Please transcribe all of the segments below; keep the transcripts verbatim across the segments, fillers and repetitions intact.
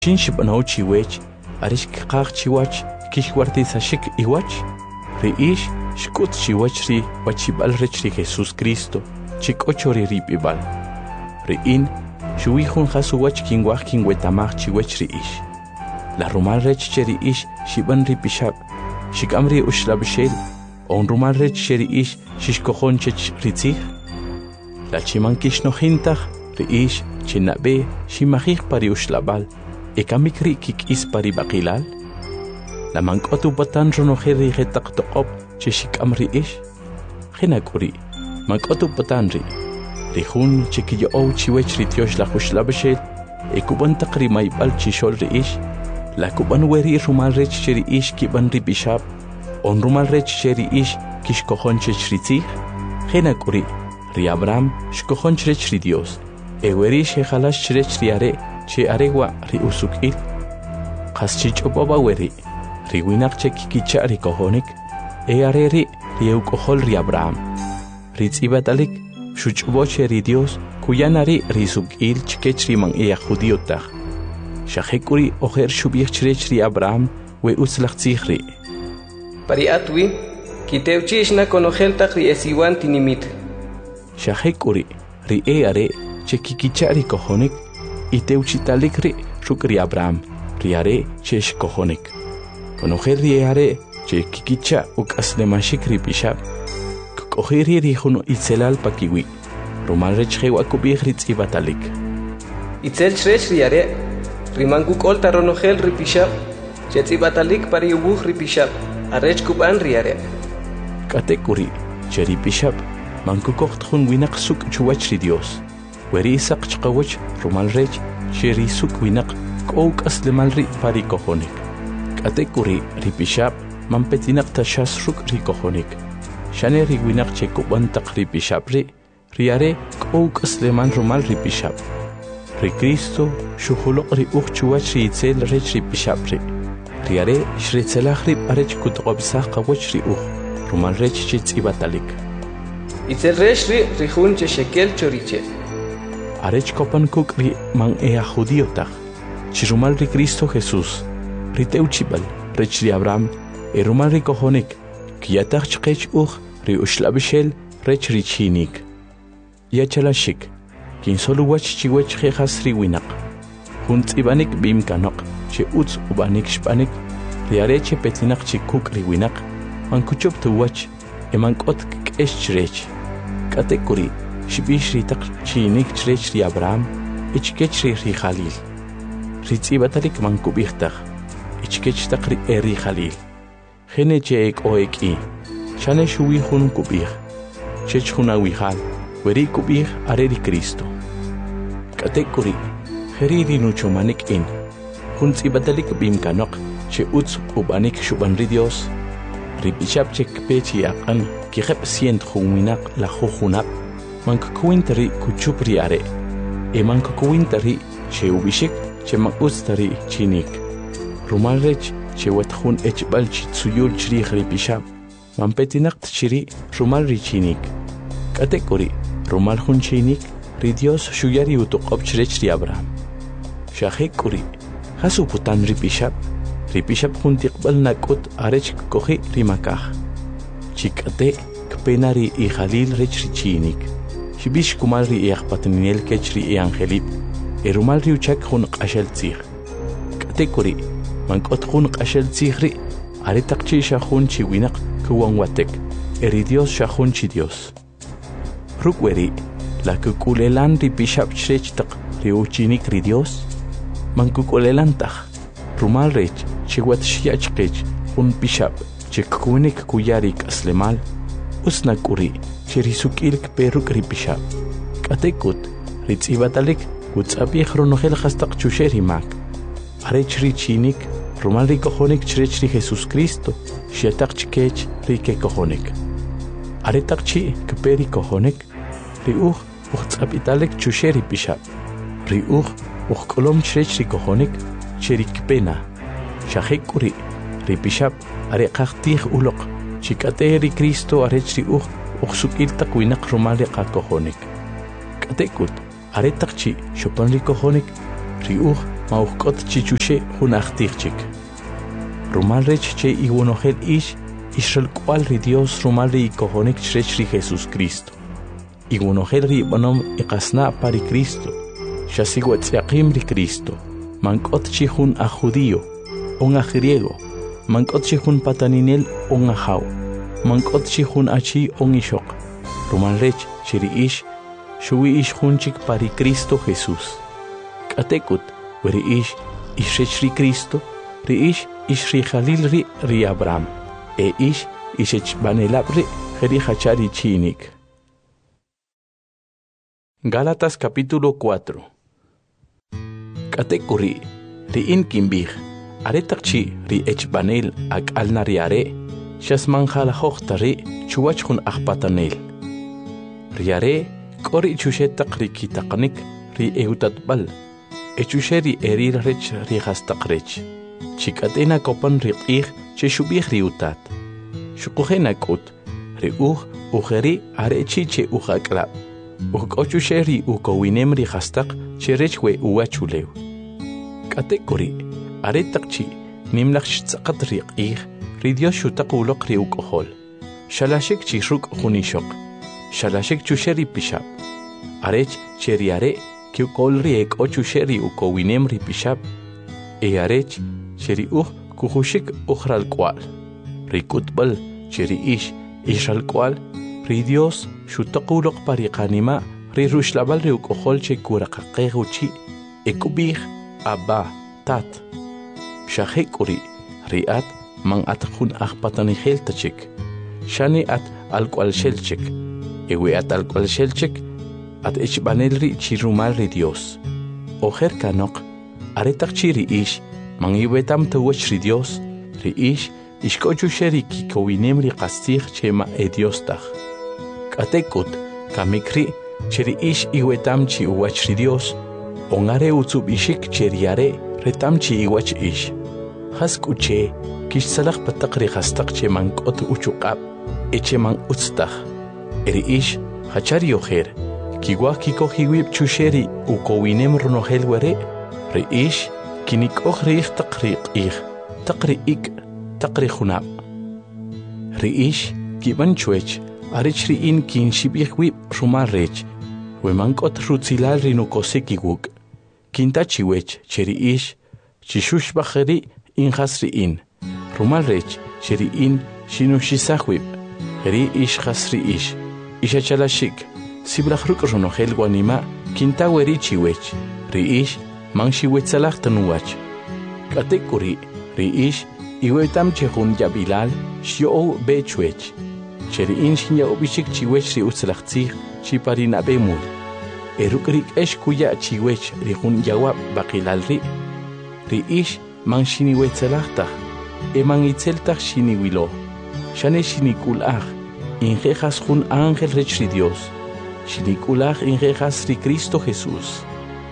Shinshibano chiwech, arish kaq chiwach, kishwarti sashik iwach, reish, shkut chiwach ri, wachibal rech ri Jesus Cristo, chik ochori ripibal. Rein, shuihun hasuwach kingwach kingwetamach chiwech reish. La rumal rech cheri ish, shiban ripishab, shikamri ushlabshel, on rumal rech cheri ish, shishkohon chech ritzich. La chimankish no hintach, reish, chinabe, shimahich pari ushlabal. Ekamikri kik is pari bakilal. La mankotu batan ronoheri hetak tokop cheshik amri ish. Hinakuri, mankotu batanri. Rihun chikiyo ou chiwech ritiosh la hushlabashel. Ekuban takri maibal chishol ri ish. La kuban weri rumal rech cheri ish kiban ribishab. On rumal rech cheri ish kishkohon chech ritzich. Hinakuri, ri Abraham shkohon chech ri Dios. Eweri shehalash chech riare. Che aregua ri usukil qaschich obaba weri ri winak che kikicha ri kohonik e areri ri eukohol ri Abraham ri tsibatalik shuchbo che ri Dios kuyanari ri sukil chkech ri man e judiotag shahekuri oher shubich chrech ri Abraham we uslach tsikhri pari atwi kitewchishna konohel tag ri esiwan tinimit shahekuri ri e are che kikicha ri kohonik Iteuchitalik ri shukri Abraham riare chesh kohonik. Konoher riare che kikicha uk aslemashik ri bishab. Koheri ri huno itzelal pakiwi. Romal rech hewa kubih ri tsibatalik. Itzel chresh riare rimangu kolta ronohel ri bishab. Che tsibatalik pari ubuh ri bishab. Arech kuban riare. Katekuri che ri bishab. Mangu kocht hun winak suk chuwach ri Dios. Weri sak chqawach rumal rech sheri suk winak kouk aslemal ri pari kohonik. Katekuri ri bishab mampetinak tashas ruk ri kohonik. Shane ri winak che kuban tak ri bishab ri riare kouk asleman rumal ri bishab. Ri Cristo shuhulok ri uchchuwach ri itzel rech ri bishab ri. Riare shritzelach ri parech kutqobsah qawach ri uch rumal rech chitz ibatalik. Itzel rech ri rihun che shekel choriche. Arech kopan kuk ri man ea judiotag. Chirumal ri Cristo Jesús. Ri teuchibal, rech ri Abraham, e rumal ri kohonik. Kiatag chkech uch ri ushlabishel rech ri chinik. Yachalashik. Kin solu wach chiwech jejas ri winak. Hunt ibanik bim kanok. Che utz ubanik shpanik. Ri areche petinak chikuk ri winak. Man kuchop tu wach. E man kot kesh chrech. Katekuri. Shibish ri tak chinik chrech ri Abraham, ichkech ri ri Khalil. Ritzibatalik man kubichtag, ichkech tak ri eri Khalil. Gene cheek oeki, shane shuwi hun kubich, chech hun awihal, weri kubich areri Cristo. Katekuri, heriri nucho manik in, hun tzibatalik bim kanok, che utz ubanik shuban ri Dios. Ri bishab chek pechi akan, kihep sient huminak la huhunap. Mankakuintari kuchupri are. E mankakuintari che ubishik che makustari chinik. Rumal rech che wathun echbal chitsuyul chri khri bishab. Mampetinak chiri rumal ri chinik. Katekuri rumal hun chinik ri Dios shuyari utuqob chrech ri Abraham. Shahekuri hasu putan ri bishab. Ri bishab hun tiqbal nakut arech kohi ri makah. Chikate kpenari i Khalil rech ri chinik. Shibish kumal ri iaq patninel kech ri i angelip. E rumal ri uchak hun qashel tzig. Katekuri, mankot hun qashel tzig ri. Aritak chi shahun chi winak kuwan watek. Eri Dios shahun chi Dios. Rukweri, la kukulelan ri bishab chrech tak ri uchinik ri Dios. Mankukulelan tak. Rumal rech, chi wat shiach kech hun bishab. Chi kukunik kuyarik aslemal. Usnakuri. Cherisukilk peruk ripishab. Katekut, ritzibatalik, utsabi chronohel hastak chusheri mak. Arech ri chinik, rumal ri kohonik chrech ri Jesus Cristo, shiatak chkech ri ke kohonik. Aretak chi kperi kohonik, ri uch uchtsabitalik chusheri pishab. Ri uch uchkolom chrech ri kohonik, cherik pena. Shahekuri, ri pishab, arekachtig ulok, chikate ri Cristo arech ri uch. Uxukil takwinak rumali qakohonik. Katekut, aretak chi, shopan ri kohonik, ri uch, mauqot chichushe hunachtichik. Rumal rech che iguonogel ish Israel cual ri Dios rumal ri cojonek chrech ri Jesús Cristo. Iguonogel ri bonom iqasna pari Cristo. Shasiguat yaqim ri Cristo. Mankot chihun a judío, un a griego. Mankot chihun pataninel un a jau. Mankot chihun achi un ishok. Rumal rech chiri ish shui ish hunchik pari Cristo Jesús. Katekut weri ish ishrech ri Cristo. Ri ish ishri Jalil ri ri Abraham. E ish ishech banelabri jeri hachari chinik. Gálatas capítulo cuatro. Katekuri ri in kimbih aretakchi ri echbanel ak alnariare shasman jala hochtari chuachun akpatanel. Riare kori chushetak ri kitaqnik ri eutatbal echusheri erir rech ri hastakrech. Chikatena kopan ri qih che shubih ri utat. Shukuhena kut ri uh ujeri arechi che uhaklab. Ukochusheri ukowinem ri hastak che rechwe uachulew. Katekuri aretakchi nimlach shtzaqat ri qih ri Dios shutaqulok ri ukohol. Shalashik chishuk hunishok. Shalashik chusheri pishab. Arech cheriare ki ukol ri ek ochusheri ukowinem ri pishab. E arech cheri uh kuhushik uhral kwal. Ri kutbal cheri ish ishal kwal. Ri Dios shutaqulok pariqanima ri rushlabal ri ukohol che kuraqaqeguchi ekubih abba tat. Shahekuri riat man atkun akhpatani heltachik. Shani at alkwal shelchik. Ewe at alkwal shelchik at echbanel ri chirumal ri Dios. Ojer kanok aretak chiri ish man iwetam tawach ri Dios ri ish ishkochu sheri kikowinem ri qastig chema e Dios tach. Katekut kamikri cheri ish iwetam chi uwach ri Dios ongare utsub ishik cheriare retam chi iwach ish. Haskuche kish salak patakri hastak che man kot uchuqab eche man utstach. Eri ish hachari ojer kiwa kiko hiwib chusheri ukowinem runohel were ri ish kinik ojri taqri qih taqri ik taqri khunab. Ri ish kiban chuech arich ri in kin shibih wib rumar rech we man kot rutzilal ri nukoseki wuk. Kinta chiwech cheri ish chishush bajeri in hasri in rumal rech cheri in shinushisahwib ri ish hasri ish ishachalashik sibrajruk runohel guanima kinta weri chiwech ri ish man shiwetzalah tanuwach. Katekuri ri ish iwetam chehun yabilal shio bechuech cheri in shinya obishik chiwech ri utzlachtzih chiparina bemul. Erukrik esh kuya chiwech ri hun yawab bakilal ri. Ri ish man shiniwetzelachta e man itzeltach shiniwilo. Shane shinikulach injejas hun ángel rech ri Dios. Shinikulach injejas ri Cristo Jesús.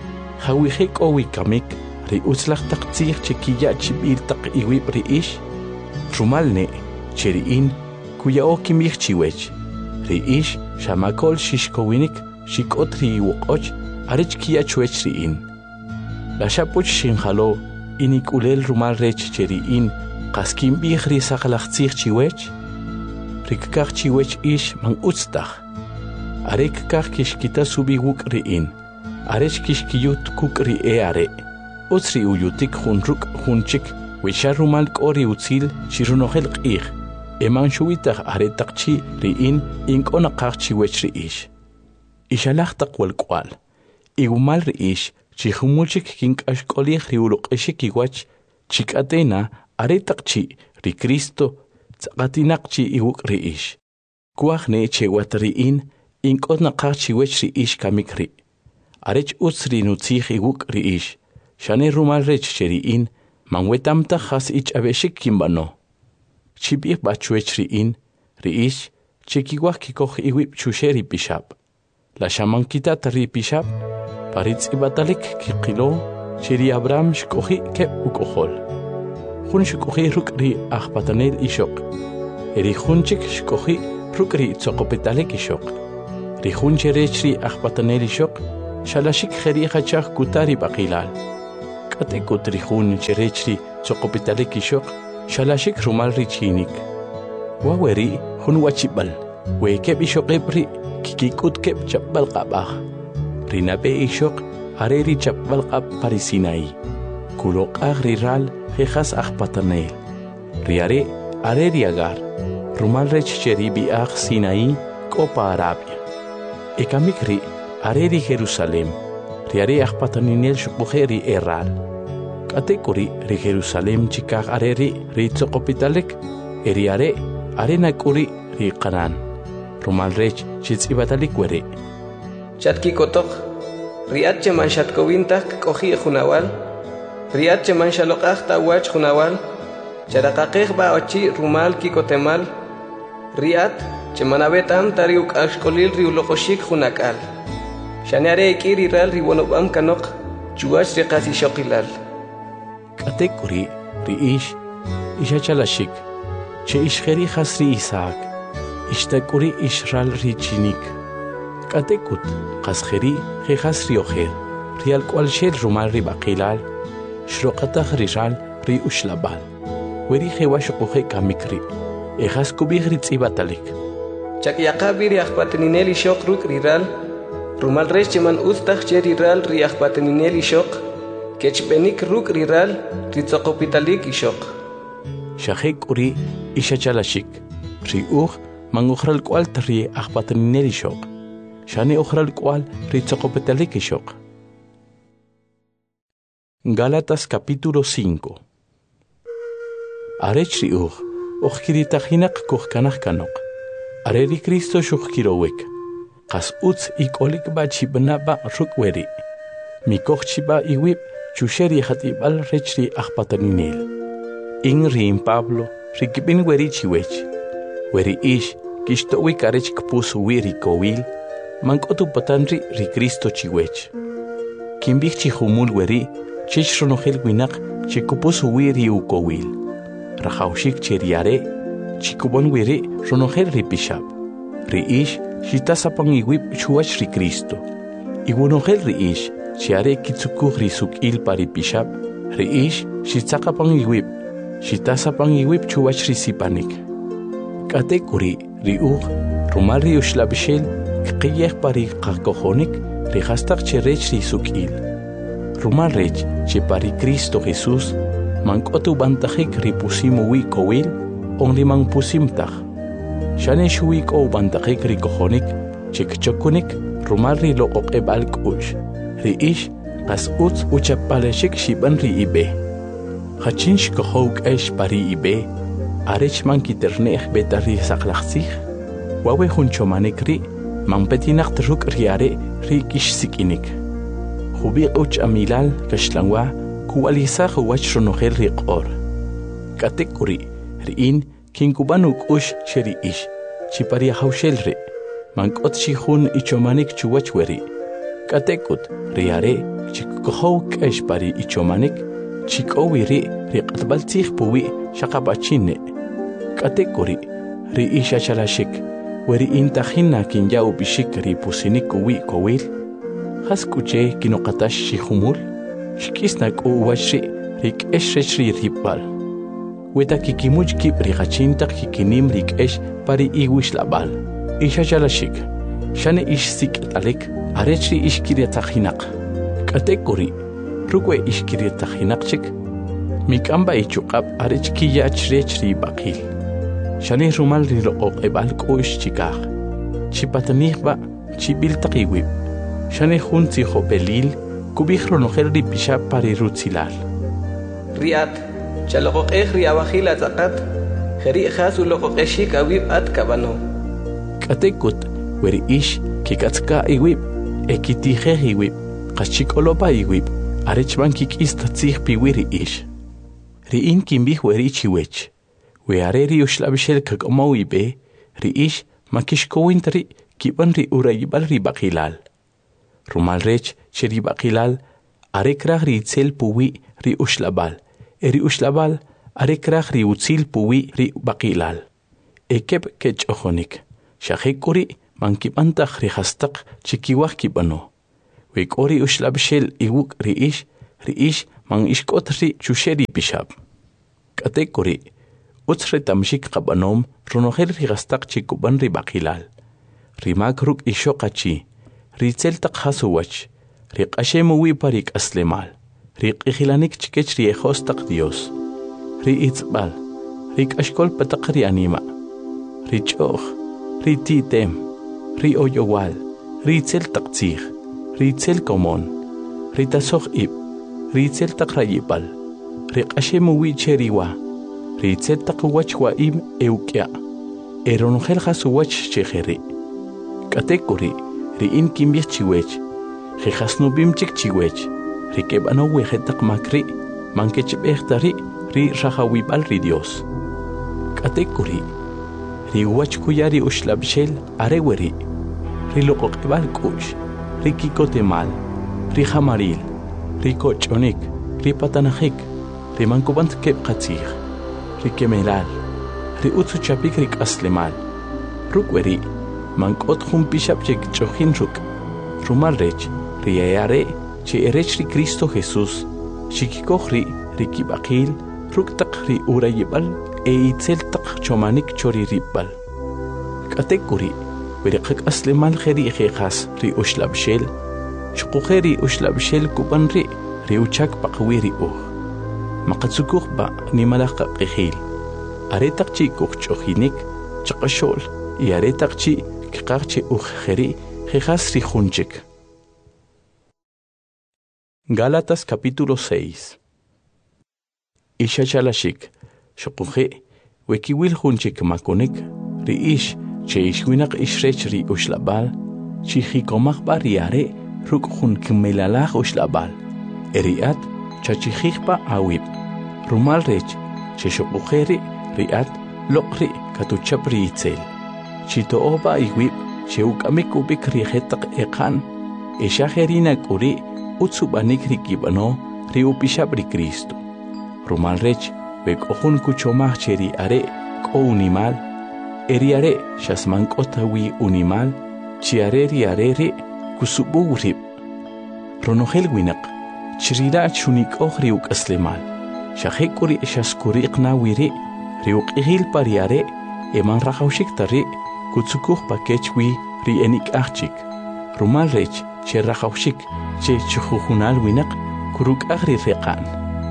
Hawihek owikamik ri utzlachtaktzih chekiya chibiltak iwib ri ish. Rumalne cheri in kuya okimich chiwech. Ri ish shamakol shishkowinik shikot ri iwokoch arech kia chuech ri in. La shapuch shinjalo inikulel rumal rech cheri in qaskim bih ri saqlachtzih chiwech. Rikkach chiwech ish man utztach. Arek kach kishkita subi wuk ri in. Arech kishkiyut kuk ri e are. Utzri uyutik hunruk hunchik wisha rumal kori utzil shirunohel qih. Eman shuitach aretakchi ri in inkona kach chiwech ri ish. Ishalachtak wal kwal. Igumal ri ish chihumulchik kink ashkolih ri uruqeshik iwach chikatena aretakchi ri Cristo tzaqatinakchi iwuk ri ish. Kuachne chewat ri in inkona kach chiwech ri ish kamikri. Arech utzri nutzih iwuk ri ish. Shane rumal rech cheri in manwetamta khas ich abeshik kimbano. Chibih bachuech ri in ri ish chekiwach kikoch iwib chusheri pishab. La shamankita tari pishab paritz ibatalik kikilo cheri Abraham shkohi kep ukohol. Hun shkohi ruk ri akhpatanel ishok. Eri hunchik shkohi ruk ri tzokopetalik ishok. Ri hun cherech ri akhpatanel ishok shalashik kheri khachach kutari bakilal. Katekut rihun cherechri chokopitalik ishok shalashik rumal richinik. Waweri hun wachibal wekeb ishok ebri kikikut keb chapbal qabah. Rinabe ishok areri chapbal qab parisinai. Kulok agriral jejas agpatanel. Riare areri agar rumal rech cheribi ag Sinai Copa Arabia. Ekamikri areri Jerusalem. Riare agpataninel shukbuheri eral. Katekuri ri Jerusalem chikag areri ri tsokopitalik. Eriare arena kuri ri Kanan. Rumal rech chitzibatalik were. Chatki kotok. Riat chaman shatkowintak kohi junawal. Riat chaman shalokach tawach junawal. Charakakeh ba ochi rumal kikotemal. Riat chemanabetam tariuk ashkolil riulokoshik junakal. Shanare ikiri ral riwonobam kanok chuach riqasi shokilal. Katekuri riish ishachalashik. Che ishkheri khasri Isaac. Ishtakuri ishral richinik. Katekut qaskheri khasri oher. Rial kwalshel rumal ribaqilal. Shrokatah rijal ri ushlabal. Weri khewashukhe kamikri. Ejas kubigri tsibatalik. Chakyaqabir yaqpatenineli shok ruk riral. Rumal recheman ustach cheriral riaqpatenineli shok. Kechbenik ruk riral ritzokopitalik ishok. Shahek uri ishachalashik. Ri uj mangukhral kwal tri aqpatenineli shok. Shane ukhral kwal ritzokopitalik ishok. Gálatas capítulo cinco. Arech ri uj Ojkiritajinak kuhkanaj kanok. Areri Cristo shuhkirowek. Kas utz ikolik ba chibnaba rukweri. Mikoch chiba iwip chusheri hatibal rechri akpataninel. In rin Pablo rikibin weri chiwech. Weri ish kishtowik arech kpus wiri kowil. Mankotu patanri ri Cristo chiwech. Kimbik chihumul weri chish ronohel winak chikupus wiri ukowil. Rajaushik cheriare, chikubon wiri ronohel ripishab. Riish, shitasapang iwip chuach ri Cristo. Iwunohel riish, chiare kitsukuh risuk il paripishab. Riish, shitsakapang iwip, shitasapang iwip chuach risipanik. Katekuri, riuch, rumal riushlabishel, kqiyeh pari kakohonik, rihastak cherech risuk il. Rumal rech, che pari Cristo Jesús, Mankotu bantajik ripusimu wi kowil, onli mang pusimtah. Shane shuik o bantajik rikohonik, chikchokunik, rumalri lo okebal kush. Riish, kas uts uchapaleshik shiban ri ibe. Hachinsh kohok esh pari ibe, arech man kiternech betari saklaxsich. Wawe hunchomanik ri, man petinak truk riare ri kish sikinik. Hubiq uch amilal kashlangwa, Kuwalisah wach ronohel riqor. Katekuri, riin, kinkubanuk ush sheri ish, chiparia haushelre, mankot shihun ichomanik chuwachweri. Katekut, riare, chikukohok esh pari ichomanik, chikowiri riqatbaltich puwi shakabachine. Katekuri, ri isha chalashik, weri intahina kinyau bishik ripusinik uwi kowil. Haskuche kinokatash shihumul. Shkisnak u washri rik esh rechri ripal. Weta kikimuch kip rikachintak kikinim rik esh pari iwish labal. Isha jalashik. Shane ish sik talik arechri ish kiriatajinak. Katekuri. Rukwe ish kiriatajinak Mikamba ichukab arech kiyach rechri bakil. Shane rumal riroq ebal kuish chikach. Chipatanih ba chibil takiwib. Shane junti hopelil. Kubih ronohel ripishab pari rutzilal. Riat, chalokokeh riabahil atakat, heri khasu lokokeshik awib at kabano. Katekut, weri ish, kikatska iwib, ekitije iwib, kachikolopa iwib, arechman kikis tatzih piwiri ish. Riin kimbih weri chiwech, weareri ushlabishel kakomo ibe, ri ish, makishkowintri, kiban ri urayibal ribakilal. Rumal rech cheri bakilal arekrah ri itzel puwi ri ushlabal. Eri ushlabal arekrah ri utzil puwi ri bakilal. Ekeb kech ojonik. Shahekuri mankibantah ri hastak chikiwah kibano. Wekori ushlabshel iwuk ri ish ri ish man ishkotri chusheri bishab. Katekuri, utsre tamshik qabanom ronogel rigastaq chikuban ribakilal. Rimakruk ishokachi, ritzeltaq hasuwach, riqashemu parik aslemal, riqihilanik chikech riehostaq Dios, riitzbal, rikashkol pataq rianima, richoch, rititem, rioyowal, ritzeltaq tzig, ritzel komon, ritasoch ib, ritzeltaq rayibal, riqashemu cheriwa, ritzeltaq wachwa im eukya, eronogel hasuwach chejeri. Katekuri, riin kimbich chiwech, rihasnubim chik chiwech, rikebano wejetak makri, mankechbechtari, ri rahawibal ri Dios. Katekuri, ri wachkuyari ushlabshel areweri, ri loqokebal kush, ri kikotemal, ri hamaril, ri kochonik, ri patanahik, ri mankubant kebkatzig, ri kemelal, ri utsuchapik rik aslemal, rukweri, mankot jun bishap chek chojin ruk, rumal rech, riayare, che erech ri Cristo Jesús, shikikohri, rikibakil, ruktak ri urayibal, e itzeltak chomanik chori ribal. Katekuri, berikak aslemal kheri khas ri ushlabshel, shkukheri ushlabshel kubanri, ri uchak pakwiri uh. Makatsukuk ba ni malaka qihil. Aretak chi kuk chojinik, chakashol, y aretak chi Kikarche ujeri, jejas rijunchik. Gálatas capítulo seis. Ishachalashik, shokuje, wekiwil junchik makonik, riish, che ishwinak ishrech ri ushlabal, chihikomach bariare, ruk jun kimelalach ushlabal, eriat, chachihikpa awib, rumal rech, che shokujeri, riat, lokri, katuchapri itzel. Chito oba iwib, cheukamik ubik rihetak ekan, eshaherina kuri, utsubanik rikibano, riupishabri Cristo. Rumal rech, bek ohun kuchomach cheri are, ko unimal, eriare, shasmankotawi unimal, chiare riarere, kusubu rib. Ronogel winak, chirira chunik oh riuk aslemal, shahekuri eshaskuriq na wiri, riuk ihil pariare, eman rahaushik tari, Kutsukuh pakechwi ri enik achik. Rumal rech, che rahaushik, che chuhunal winak, kuruk agri reqan.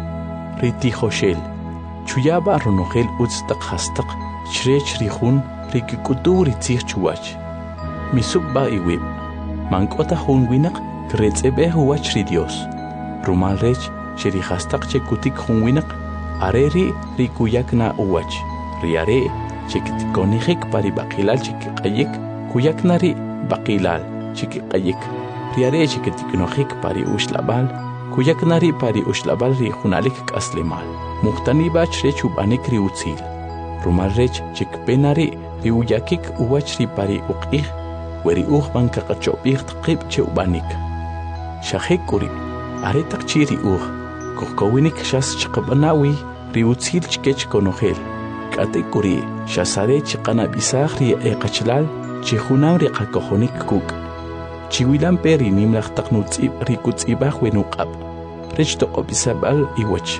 Riti hoshel, chuyaba ronogel utstak hastak, chrech rihun, rikikutu ritzich chuwach. Misubba iwib, mankota hun winak, kretzebe huwach ri Dios. Rumal rech, che rihastak che kutik hun winak, areri rikuyak na uwach. Riare, chikit konihik pari bakilal chikikayik, kuyak nari bakilal chikikayik. Riare chikit konohik pari ushlabal, kuyak nari pari ushlabal ri hunalik kaslemal. Muhtani bach rech ubanik ri utzil. Rumal rech chikpenari ri uyakik uwach ri pari uqih, weri uhman kakachopih tqib che ubanik. Shahekuri, aretak chiri uh, kukowinik shas chikabanawi ri utzil chikech konohel. Katekuri, shasare chikana bisahri e kachlal, chihunam riqakohonik kuk. Chiwilan peri nimlach taknutzib rikutzibah wenukab. Rechto obisabal iwach.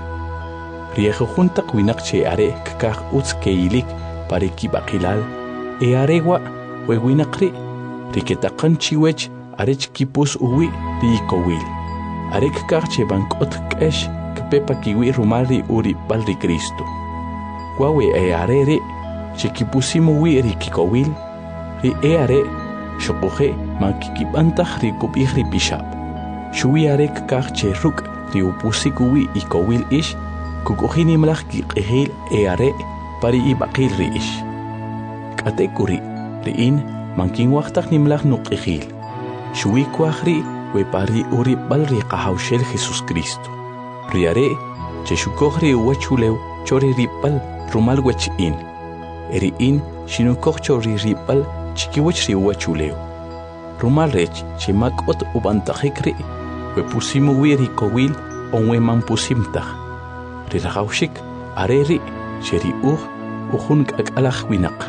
Riejuhun takwinak che are kakah utz keilik pariki bakilal. E arewa wewinakri. Riketakan chiwech arech kipus uwi riikowil. Arek kakah che bankot kesh kpepa kiwi rumari uri balri Cristo. Wawe e arere, chikipusimu wi rikikowil, ri e are, shokoje, mankikibantah rikubih ripishab. Shui arek kach che ruk, ri upusikuwi ikowil ish, kukuhini mlach kikehil e are, pari ibakil ri ish. Katekuri, ri in, mankinwachtah nimlach nukehil. Shui kwahri, we pari uri bal ri kahaushel Jesus Cristo. Ri are, che shukohri uwachulew, chori ripal, rumal wech in. Eri in, shinukoh chori ripal, chikiwech riwachuleo. Rumal rech, chimakot ubantahikri, we pusimu wiri kowil, onwe man pusimtah. Rirahaushik, areri, cheri uh, uhun kakalach winak.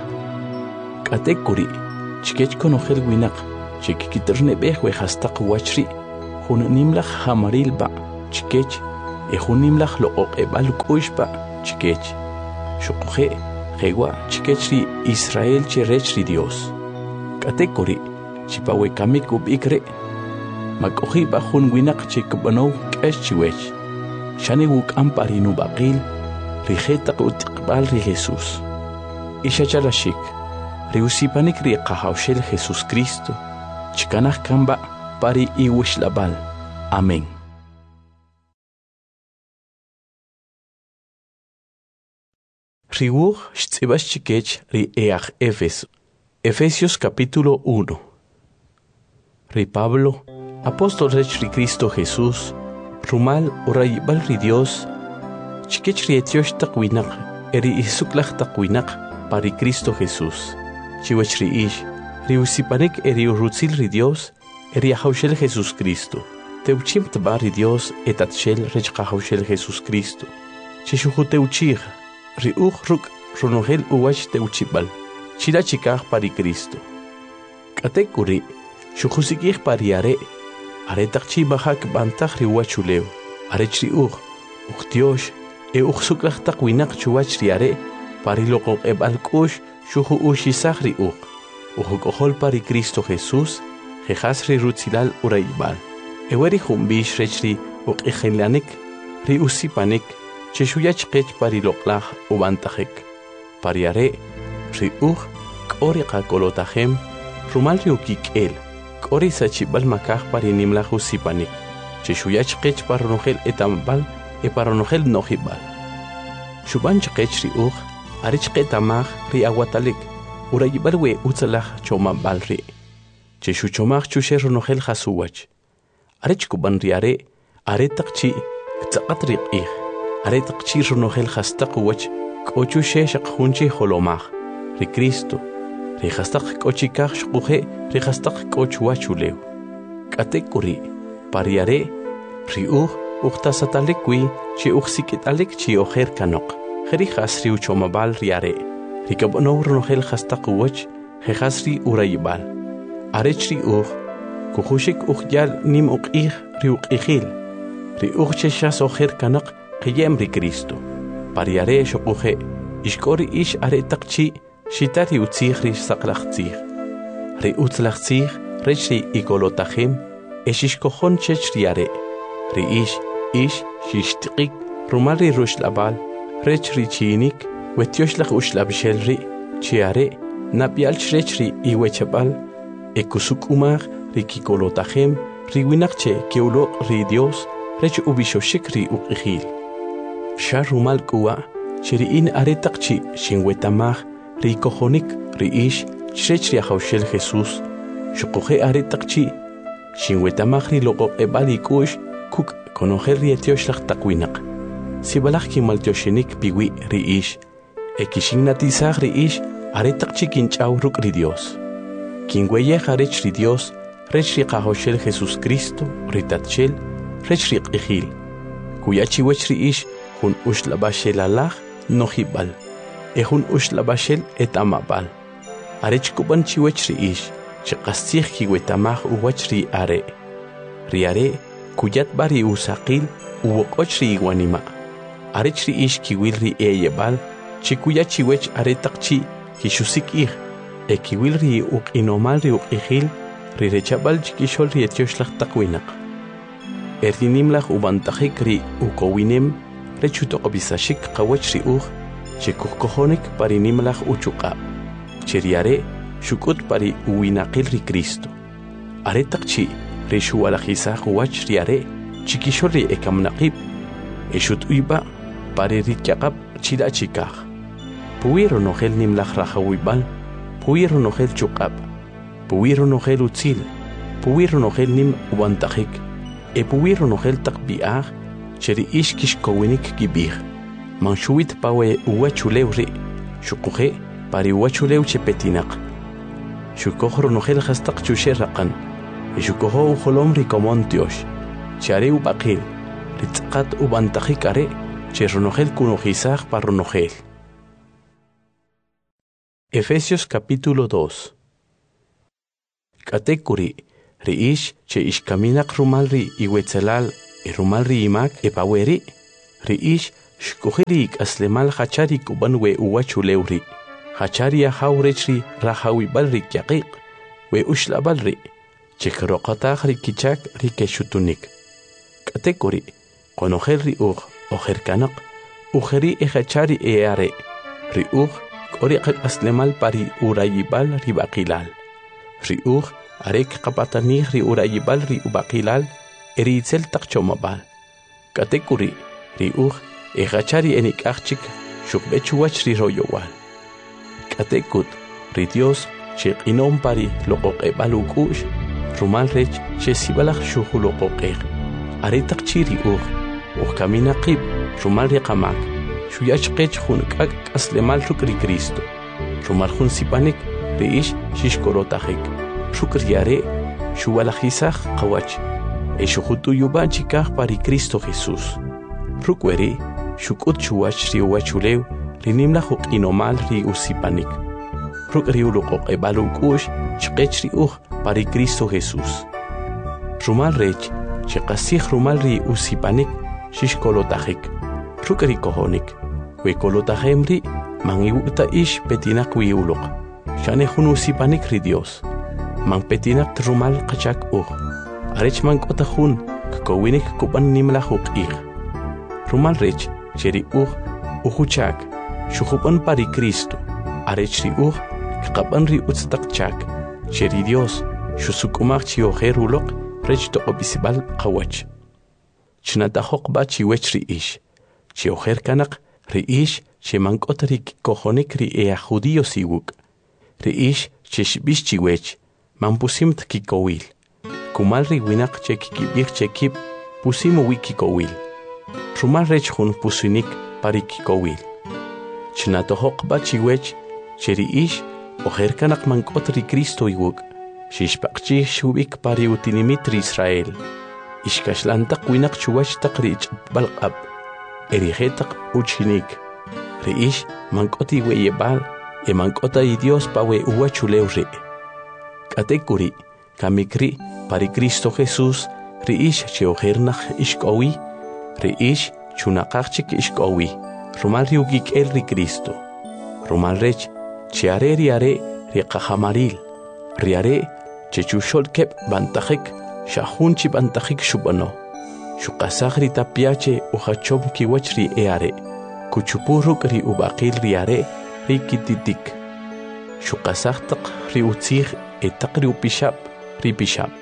Katekuri, chikech konohel winak, chikikiterne beh we hastak wachri, hun nimlach hamaril ba, chikech, Ehunimlach lo oqebal kuishpa chikech. Shukuhe Jewa chikechri Israel cherechri Dios. Katekori chipawe kamikub ikre. Makohi bahun winak chikbano kesh chiwech. Shani wuk amparinu baqil. Rijeta utiqbal ri Jesus. Ishachalashik. Riusipanik ri qahawshel Jesus Cristo. Chikanah kamba pari iwish labal. Amén. Riwuch shtzibas chikech ri each Efeso. Efesios capítulo uno. Ri Pablo, apóstol rech ri Cristo Jesús, rumal urayibal ri Dios, chikech ri etiosh taqwinak, eri isuklach taqwinak pari Cristo Jesús. Chiwech ri ish, ri usipanik eri urutzil ri Dios, eri ahawshel Jesús Cristo. Teuchim tbar ri Dios etatshel rech qahawshel Jesús Cristo. Chishuhu teuchih, ri uch ruk runogel uwach teuchibal. Chila chikah pari Cristo. Katekuri, shuhusikih pari are, are takchi bahak bantach ri uwachuleu, are chri uch, uch Dios, e uch suklach takwinak chuwach ri are, pari lokok ebal kush, shuhu ushisach ri uch, uch kohol pari Cristo Jesús, jejas ri rutzilal uraibal. Eweri humbish rechri uch ichenlanik, ri usipanik, cheshuyach kech pari loklach ubantachek, pari are, ri uch, kori kakolotahem, rumal riukik el, kori sachibal makah pari nimlach usipanik, cheshuyach kech paronogel etambal, e paronogel nohibal. Shubanch kech ri uch, arich ketamach ri aguatalik, urayibal we utzalach chomabal ri. Cheshu chomach chushe ronogel hasuwach. Arich kuban ri are, are takchi, ktsakat ri ich, are takchi ronogel hastakuwach, kochu she shakhunchi holomach. Ri Cristo, ri hastak kochikach shkuhe, ri hastak kochuachuleu. Katekuri, pariare, ri uch, uchtasatalekwi, chi uchsikitalik chi oher kanok. Heri hasri uchomabal riare. Ri kabono ronogel hastakuwach, he hasri urayibal. Arech ri uch, kuhushik uchyal nim uchich ri uchichil. Ri uch cheshas oher kanak, kiyem ri Cristo. Pariare shokuhe, ishkori ish are takchi, Shitari utzigri saklachtzig. Ri utzlachtzig, rechri igolotachim, eshishkohon chechriare. Ri ish, ish, shishtikik, rumari rushlabal, rechri chinik, wetioslach ushlabshelri, chiare, napialch rechri iwechabal, ekusukumar, ri kigolotachim, ri winakche keulo ri Dios, rech ubishoshikri ukihil. Shar rumal kuwa, chiriin aretakchi, shinwetamach, ri kohonik, ri ish, chechri ahawshel Jesús, shukohe aretakchi, shinwetamach ri logo ebali kush, kuk konogel ri etioslach takwinak. Sibalach kimaltioshenik piwi ri ish, ekishignatizach ri ish, aretakchi kinchaw ruk ri Dios. Kingweyech arech ri Dios, rech ri ahawshel Jesús Cristo, ri tatchel, rech ri qihil. Kuyachiwech ri ish, hun ushlabashel alach, nohibal. Ehun ushlabashel et amabal. Arech kuban chiwech ri ish, chiqastich kiwetamach uwach ri are. Ri are, kuyat bari usaqil, uwokoch ri iwanima. Arech ri ish kiwil ri eyebal, chikuya chiwech are takchi, kishusik ich, e kiwil ri uk inomal ri uk ihil, ri rechabal chikishol ri etioslach takwinak. Erdinimlach ubantachik ri ukowinem, rechutokobisashik kawach ri uch, Chekukohonik pari nimlach uchuqa. Cheriare, shukut pari uwinaqil ri Cristo. Are takchi, ri shualajisach uwach riare, chikishori ekamnaqib. Eshut uiba, pari rityaqab chila chikaj. Puwiro nogel nimlach rajawibal, puwiro nogel chukab. Puwiro nogel utzil, puwiro nogel nim ubantajik. E puwiro nogel takbiaj, cheri ish kishkowinik gibij. Manshuit pawe uwachuleu ri, shukuhe pari uwachuleu chepetinak. Shukohro nogel hastak chusherraqan, e shukoho uholom ri komontiosh, chare ubaqil, ritzqat ubantajikare, cherronogel kunojizaj parronogel. Efesios capítulo dos. Katekuri, ri ish che ishkaminak rumal ri iwetzelal, e rumal ri imak e paweri, Riish shkuhirik aslemal hachari kuban we uwachulewri. Hachari ahawrechri rahawi balri kyaqiq we ushla balri. Chikroqataq rikichak rikeshutunik. Katekuri qonojel ri uj ojerkanaq ujeri ehachari eare. Ri uj koriqak aslemal pari urayibal ribaqilal. Ri uj arek qapatanij ri urayibal ri ubaqilal eritzel taqchomabal. Katekuri ri uj ehachari enikachik shukbechuwach ri royowal. Katekut ri Dios chiqinom pari loqoqebal ukush rumal rech chesibalaq shuhuloqoqeq. Aretaq chiri uj uj kamina qib rumal riqamak shuyachqech junk'ak aslemal rukri Cristo. Rumal jun sipanik riish shishkorotajik. Shukriare shuwalajisaj qawach. E shujutu yubanchikaj pari Cristo Jesús. Rukweri shukut chuwach ri uwachulew rinimla juq'inomal ri usipanik. Rukri uluqoqebal ukush chqech ri uj pari Cristo Jesús. Rumal rech chiqasij rumal ri usipanik shishkolotajik. Rukri kohonik we kolotajemri man iwuqta ish petinak wi uluq. Shane jun usipanik ri Dios. Man petinak rumal qachak uj. Arech man k'ota jun kkowinik kuban nimla juq'ij. Rumal rech cheri uj ujuchak shujupan pari Cristo. Arech ri uj kqapan ri utztaq chak. Cheri Dios shusuk'umaj chi ojer uloq rech toqobisibal qawach. Chnatajoq ba chiwech ri ish. Chi ojer kanaq ri ish che man k'ota ri kojonik ri ea judío siwuk. Ri ish che shbish chiwech man pusimt kikowil. Kumal ri winak che kikibik che kip pusimu wikikowil. Rumal rech jun pusinik pari kikowil. Chnatojoq ba chiwech che ri ish ojer kanaq man k'ota ri Cristo iwuk. Shishpaqchi shubik pari utinimit ri Israel. Ishkashlantaq winak chuwach taq ri ich'balq'ab. Erijetaq uchinik. Ri ish man k'oti weyebal e man k'ota i Dios pa we uwachulew ri. Katekuri kamikri pari Cristo Jesús ri ish che ojernaq ishk'owi. Ri ish chunaqaqchik ishk'owi. Rumal ri ukik'el ri Cristo. Rumal rech che are ri are ri qajamaril. Ri are che chushol kep bantajik shahun chi bantajik shubano. Shukasaj ri tapiache ujachom kiwach ri eare. Kuchupuruk ri ubaqil ri are ri kititik. Shukasaj taq ri utzij etaq ri upishap ri pishap.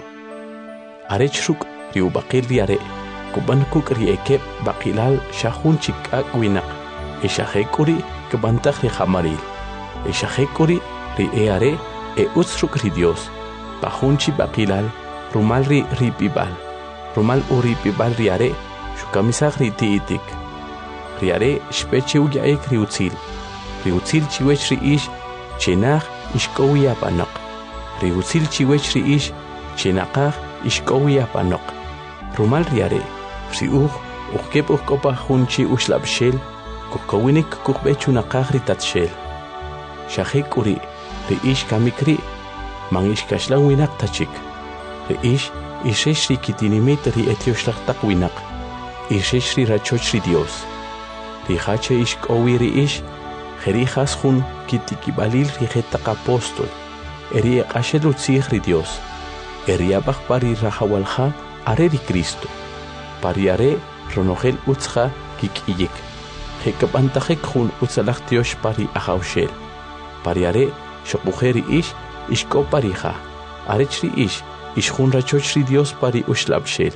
Arech ruk ri ubaqil ri are. Kuban kuk ri ekep baqilal shahun chikak winak. E shahekuri kebantaj ri jamaril. E shahekuri ri eare e utzruk ri Dios. Pajunchi baqilal rumal ri ripibal. Rumal uripibal ri are shukamisaj ri tiitik. Ri are shpeche uyaek ri utzil. Ri utzil chiwech ri ish chenaj ishkowi apanaq. Ri utzil chiwech ri ish chenaqaj ishkowi apanaq. Rumal ri are ri uj ujkep ujkopa junchi ushlabshel kukkowinik kukbechunaqaj ri tatshel. Shahek uri ri ish kamikri man ishkashlan winak tachik. Ri ish ishesh ri kitinimit ri etioshlataq winak. Ishesh ri rachoch ri Dios. Ri hache ishk'owi ri ish jerijas jun kitikibalil ri jetaq apóstol. Eri eqashel utzij ri Dios. Eri abaj pari rajawalja are ri Cristo. Pari are ronojel utzja kik'iyik. Jekabantajik jun utzalaj tiosh pari ajawshel. Pari are shoquje ri ish ishk'o parija. Arech ri ish ishjun rachoch ri Dios pari ushlabshel.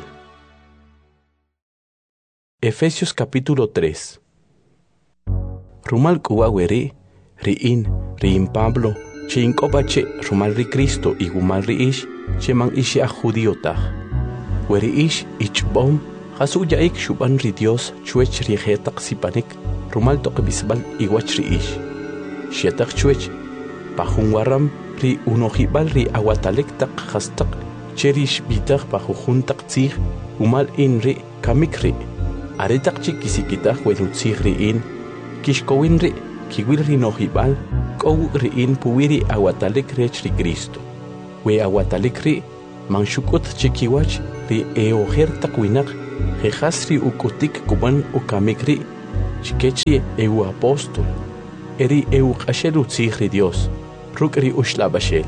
Efesios capítulo tres. Rumal kuwaweri ri in ri in Pablo che inkopache rumal ri Cristo y gumal ri ish che man ishi a judiotaj. Weri ish ichbom jasu yaik shuban ri Dios chuech ri jetaq sipanik rumal toqbisbal iwach ri ish. Shetaq chuech pajun waram ri unojibal ri awatalek taq jastaq cherish bitaq pajujuntaq tzij umal in ri kamikri. Aretaq chikisikitaq welutzij ri in kishkowin ri kiwil ri nojibal kow ri in puwiri awatalek rech ri Cristo. We awatalek ri man shukut chikiwach ri eojer taq winak jejasri ukutik kuban ukamikri, chikechi eu apóstol, eri eu qashelu tzihri Dios, rukri ushlabashel.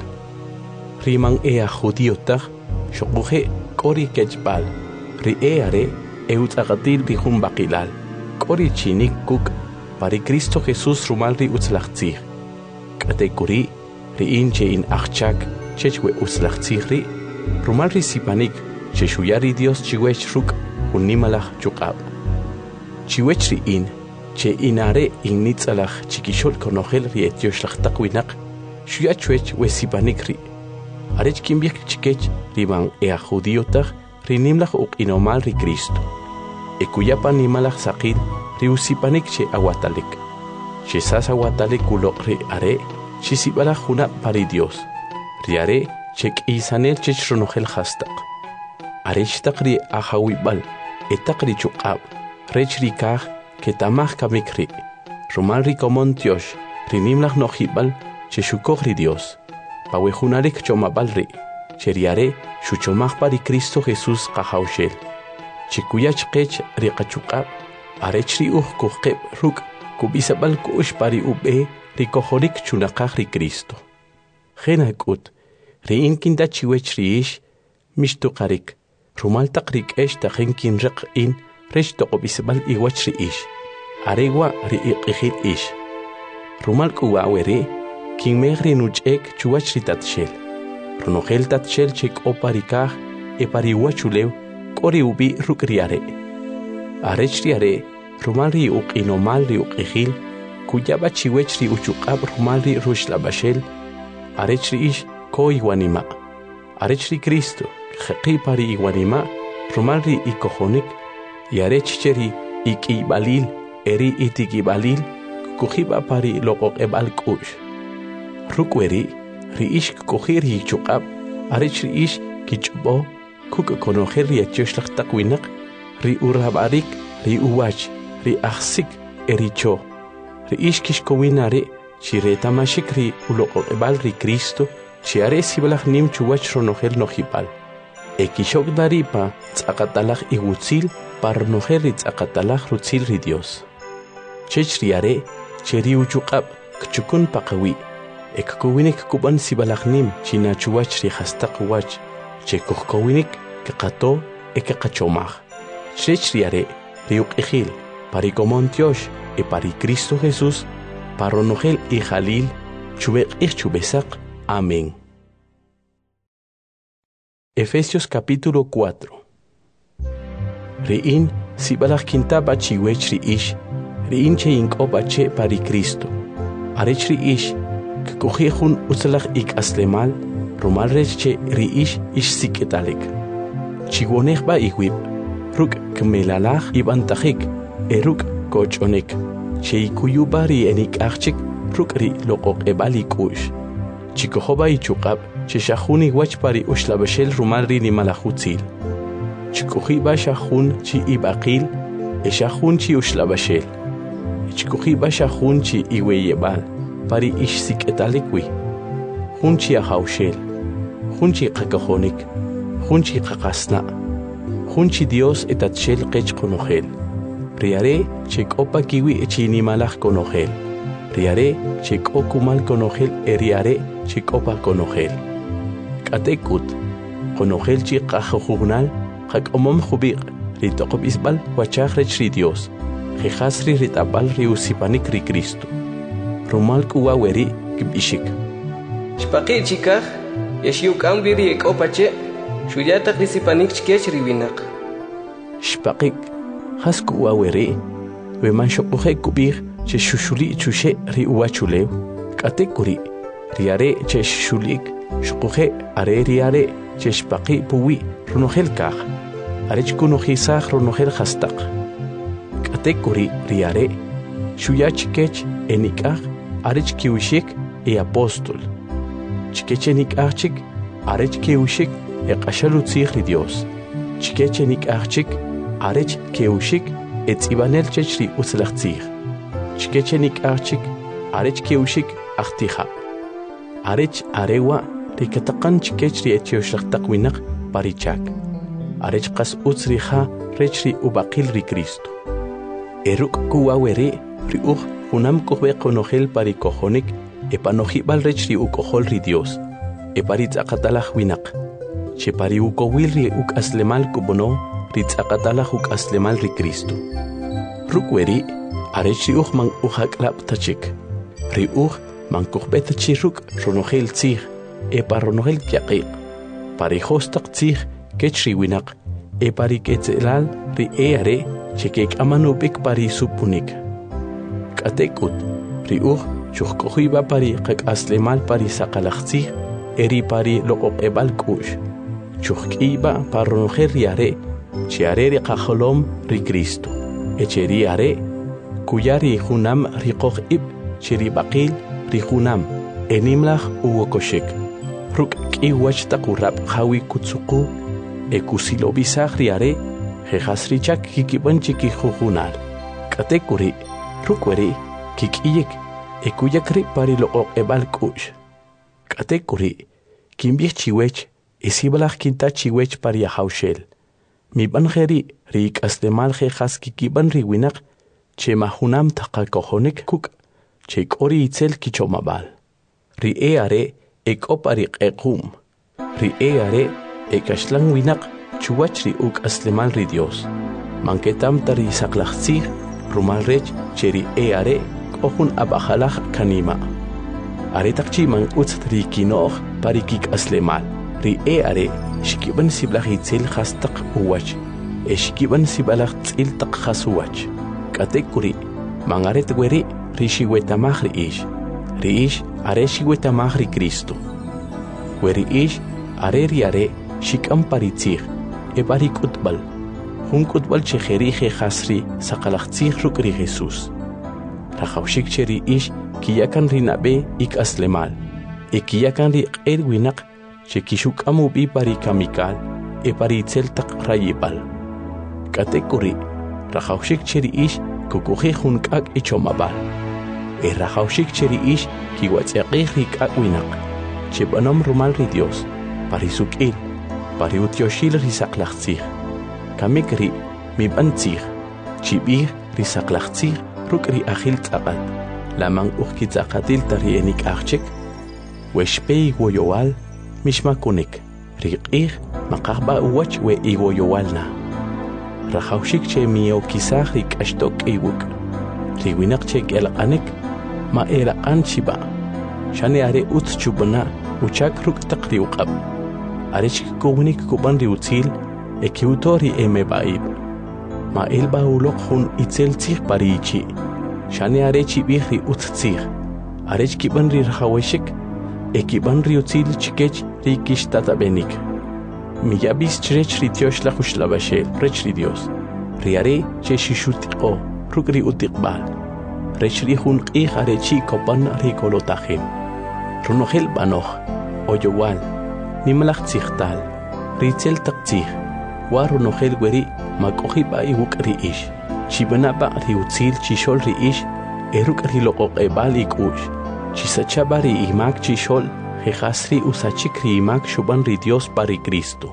Riman ea judiotag, shokuje kori kechbal, ri eare eu tzagatil bihun bakilal, kori chinik kuk, pari Cristo Jesús rumalri utzlachtzih. Katekuri, ri inche in achchak, chechwe utzlachtzihri, rumalri sipanik, cheshuyari Dios chiwech ruk, unimalach chukab. Chiwech ri in, che inare in nitzalach chikishol konogel ri etioslach takwinak, shuyachwech we sipanik ri. Arech kimbiek chikech riban ea judiotag, ri nimlach uk inomal ri Cristo. E kuyapa nimalach sakil, ri usipanik che aguatalik. Che sas aguatalik ulok ri are, che sibalach juna pari Dios. Ri are, che k'isanel che chronogel hastak. Arech takri ahawibal, etakri chukab, rech ri kach, que tamach kamikri. Rumal ri komontiosh, ri nimlach nojibal, che shukog ri Dios. Pawejunarik chomabalri, cheriare, shuchomach pari Cristo Jesús kahaushel. Chikuyach kech riqachukab, arechri uj kuhkeb ruk, kubisabal kush pari ube, rikohorik chunakach ri Cristo. Genakut, ri inkinda chiwech riish, mishtukarik, rumal takrik esh tajenkin rik in, resh tokobisabal iwach riish, aregwa ri iqihil ish. Rumal kuwawere, King megri nuchek chuach ritatshel. Runogel tatshel chek oparikah e pariwachulew kori ubi rukriare. Arechriare, rumalri uk inomalri uk ejil, kuyaba chiwechri uchukab rumalri rushlabashel, arechri ish ko iguanima. Arechri Cristo, jeqi pari iguanima, rumalri ikohonik, y arechcheri ikibalil, eri itikibalil, kujiba pari lokok ebal kush. Rukweri, riish kohir hi chukab, arech riish kichbo, kuk konoher ri etioslach takwinak, ri urabarik, ri uwach, ri achsik, ericho. Riish kishkowinare, chireta mashik ri uloko ebal ri Cristo, chiare sibalach nim chuwach ronohel nojipal. Ekishok daripa, tzakatalach igutzil, par noher ri tzakatalach rutzil ri Dios. Chech riare, cheri uchukab, kchukun pakawi. Ekkuwinik kuban sibalachnim china chuwach ri hastak wach che kukuwinik kaqato ekaqachomach chech riare riuk ejil pari komontiosh e pari Cristo Jesús paronogel y jalil chubek ich chubesak. Amén. Efesios capítulo cuatro. Riin sibalach kintaba chiwech ri ish riin che inkoba che pari Cristo arech ri ish Kukujun utzalach ik aslemal, rumal reche riish ish siketalik. Chigonech ba iwib, ruk kmelalach ibantajik, eruk kochonek. Cheikuyubari enik achik, ruk ri lokok ebalik ush. Chikohoba ichukab, cheshahuni wachpari ushlabashel rumal ri ni malachutzil. Chikuhiba shahun chi ibakil, eshahun chi ushlabashel. Chikuhiba shahun chi iweyebal. Pari ish siketalikwi, hunchi ahaushel, hunchi kakahonik, hunchi kakasna, hunchi Dios etatshel kech konogel, riare chek opa kiwi echini malach konogel, riare chek okumal konogel eriare chek opa konogel. Katekut, konogel chik kajojugnal, kak omom jubik, ritokop isbal wachach rech Dios, jejasri ritabal riusipanik ri Cristo. Rumal kuwa weri kibishik. Shpaqi chikah, yashiuk ambiri ek opache, shuyatak risipanik chkech riwinak. Shpaqik, has kuwa weri, we man shokuhe kubir, che shushuli chushe ri uwachulew, katekuri, riare che shulik, shokuhe are riare, che shpaqi puwi, runohel kach, arech kunohisach runohel hastak. Katekuri riare, shuyach kech enikach, arech kiushik e apóstol. Chikechenik achik, arech kiushik e qashalutzich ri Dios. Chikechenik achik, arech kiushik e tzibanel chechri utzlachtzich. Chikechenik achik, arech kiushik achticha. Arech arewa rikatakan chikechri etioshach takwinak parichak. Arech qas utzriha rechri ubaqil ri Cristo. Eruk kuwawere ri uj hunam kuhbe konojel pari kojonik epanojibal rechri ukojol ri Dios. Eparit akatalaj winak. Chepari ukowil ri uk aslemal kubono rit akatalaj uk aslemal ri Cristo. Rukweri arechri uj man ujaklap tachik. Ri uj man kuhbe tachiruk ronojel tzig. Epa ronojel kiaqiq. Pari hostak tzig kechri winak. Epari ketzelal ri eare chekek amanubik pari supunik. Katekut ri uj chuhkohiba pari qak aslemal pari sakalachtzig. Eri pari loqoq ebal kush. Chuhkiba parronjer riare. Chiare ri qajolom ri Cristo. Echeri are. Kuyari junam ri qoq ib. Chiri baqil ri junam. Enimlach uwokoshek. Ruk ki wachta kurab hawi kutsuku. Ekusilo bisag riare. Jejasrichak kikiban chiki jujunal. Katekuri. Rukweri. Kikiyek. Ekuyakri pari loqoq ebal kush. Katekuri, kimbich chiwech, isibalach kinta chiwech paria haushel. Mi banjeri, rik aslemal jejas kikiban riwinak, che mahunam takakohonik kuk, che kori itzel kichomabal. Ri eare, ek oparik ekum. Ri eare, ek ashlang winak, chuwach ri uk aslemal ri Dios. Manketam tari saklachzig, rumal rech, che ri eare, kohun abajalach kanima. Aretakchi man utz ri kinoch parikik aslemal. Ri e are shikiban siblach itzel khastaq uwach. E shikiban sibalach tzil taq khasuwach. Katekuri man aret weri ri shiwetamach ri ish. Ri ish are shiwetamach ri Cristo. Weri ish are ri are shikam paritzig. E parik utbal. Hun utbal chejeri je khasri saqalachtzig ruk ri Jesus. Rajawshik cheri ish kiyakan rinabe ik aslemal. E kiyakan ri erwinak che kishuk amubi pari kamikal e pari tseltak rayibal. Katekuri rajawshik cheri ish kukuji junkak ichomabal. E rajawshik cheri ish kiwatziaqih rikak winak. Che banom rumal ri Dios pari sukil pari utyoshil risaklachtzig. Kamikri mibantzig chibir risaklachtzig ruk ri achil tzaqat. Lamang uxkitzaqatil tari enik achchek. Weshpei woyowal mishmakunik. Riqih maqahba uwach we iwoyowalna. Rajawshik che mio kisah rik ashtok iwuk. Riwinak chek elaqanik ma elaqan chiba. Shani are utz chubana uchak ruk taqri uqab. Arechik kubunik kuban riutzil ekiutori eme baib. Ma elba ulok hun itzel tzig parichi. Shani arechi bihri uttzig. Arech kiban ri rajaweshik. Ekiban ri utzil chikech ri kishtata benik. Miyabis chrech ri tiosh la xushla bashel. Rech ri Dios. Riare che shishutiko. Ruk ri utiqbal. Rech ri hun qih arechi kopan ri kolotahim. Runohel banoch. Oyowal. Nimlach tzigtal. Ritzel taqtzig. Warunohel weri makohiba iwuk ri ish. Chibanaba ri utzil chishol ri ish. Eruk ri loqoq ebal ikush. Chisachaba ri imak chishol. Jejasri usachik ri imak shuban ri Dios pari Cristo.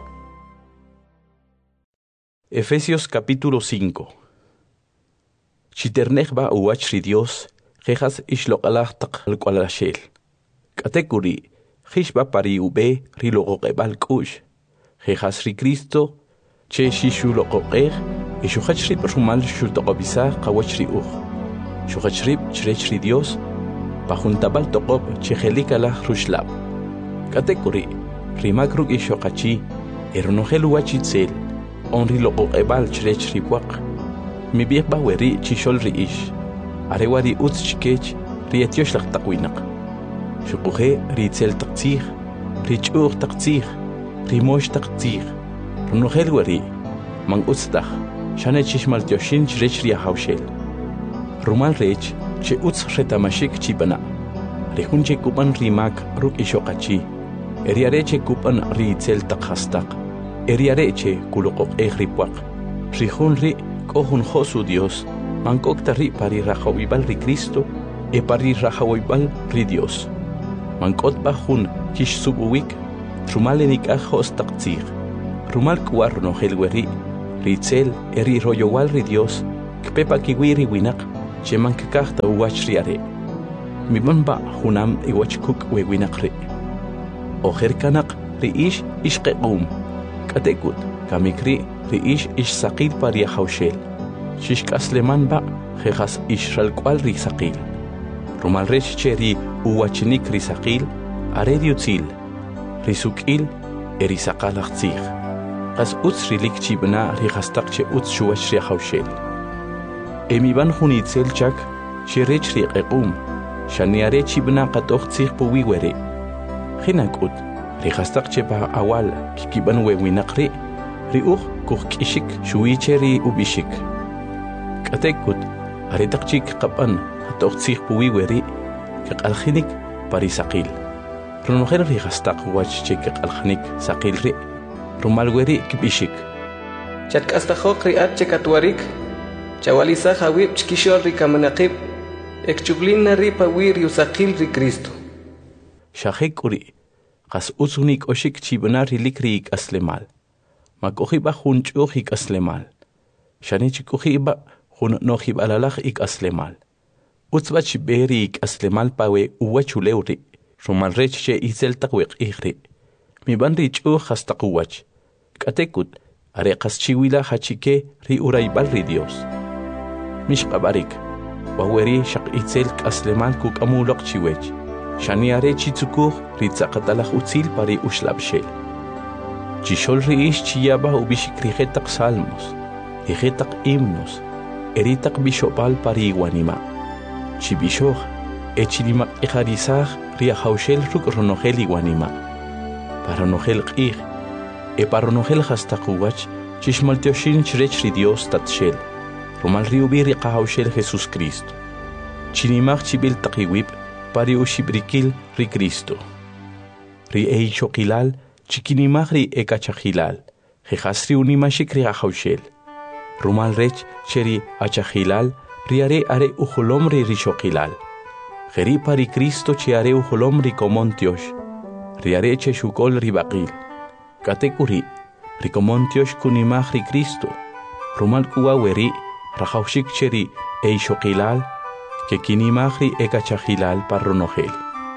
Efesios capítulo cinco. Chiternechba uwach ri Dios. Jejas ishloqalach taq alqualashel. Katekuri. Jishba pari ube ri loqoq ebal kush. Jejas ri Cristo. Che shishu loqoqer. Ishuhachrib rumal shultoqobisa qawachri uj. Shuhachrib chrechri Dios. Pajuntabal toqob chejelikala rushlab. Katekuri. Rimakruk ishoqachi. Eronojel uachitzel. Onri loqoqebal chrechri puaq. Mi biqba weri chishol ri ish. Arewari utz chikech rietiosh laq taqwinaq. Shuquhe ritzel taqtzig. Richuq taqtzig. Rimosh taqtzig. Ronojel weri. Man utztaq. Shane chishmal tioshin chrech ria haushel. Rumal rech che utz retamashik chibana. Rehun che kupan rimak ruk ishoqachi. Eriare che kupan ritzel taqhastaq. Eriare che kuluqoq ehripuaq. Rihun ri kohun josu Dios. Mankokta ri pari rajawibal ri Cristo. E pari rajawibal ri Dios. Mankotba hun kish subuwik. Rumal enik ajos taqtzig. Rumal kuar no helweri. ritzel eri royowal ri Dios kpepa kiwiri winak cheman kakahta uwach riare miban ba hunam iwach kuk we winak ri ojer kanak ri ish ishqequm katekut kamikri ri ish ish saqil paria hawshel shishk asleman ba jejas ishral kwal ri saqil rumal rech cheri uwachnik ri saqil are diutzil ri sukil eri saqalaqtzig qas utz rilik chibna ri khastaq che utz shuwach ri hawshel emiban hunitzel chak chirech ri qequm shaniare chibna qatoqtzig puwi were khinakut ri khastaq che ba awal kikiban we winaqri ri ukh kukh kishik shuicheri ubishik katekut are taqchik qaban qatoqtzig puwi were qalkhinik pari saqil runogel ri khastaq wach che qalkhinik saqil ri rumal weri kibishik chat kastajok ri at che katwarik chawalisa hawib chkishor ri kamanaqib ekchublina ri pawir yusaqil ri Cristo shahekuri qas usunik oshik chibna ri likri aslemal makohiba hunchuh ik aslemal shani chikuhiba hun nohib alalakh ik aslemal utsbach beri ik aslemal pawe uwachuleuri rumal rech che izel taqwiq ihri mi banri chu khastaqwach katekut are qaschiwila hachike ri uraybal ri Dios mish qabarik waweri shaq itzel aslemal kuk amuloq chiwech shani are chitsukuh ri tsaqatalakh utzil pari ushlabshel chishol ri ish chiyaba ubishikri khetaq salmos khetaq himnos eritaq bishopal pari wanima chibishoh echilima ikharisah ri hawshel ruk ronogel iwanima paronogel qih e paronogel khastaqwach chishmaltioshin chrech ri Dios tatshel rumal ri ubiri qahawshel Jesus Cristo chinimach chibil taqiwib pari ushibrikil ri Cristo ri eichokilal chikinimach ri ekachahilal jehasri unimashik ri qahawshel rumal rech cheri achahilal ri are are ujolom ri rishokilal Geri pari Cristo chiare ujolom ri komontiosh riare che shukol ribaqil katekuri rikomontiosh kunimach ri Cristo rumal kuwa weri rahawshik cheri e shokilal ke kinimach ri ekachahilal parronogel